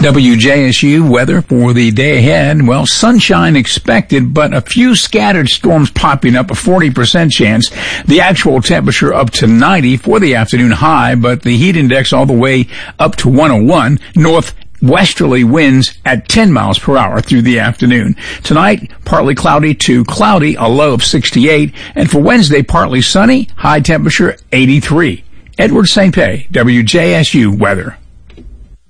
WJSU weather for the day ahead. Well, sunshine expected, but a few scattered storms popping up, a 40% chance. The actual temperature up to 90 for the afternoon high, but the heat index all the way up to 101. Northwesterly winds at 10 miles per hour through the afternoon. Tonight, partly cloudy to cloudy, a low of 68. And for Wednesday, partly sunny, high temperature 83. Edward St. Pé, WJSU weather.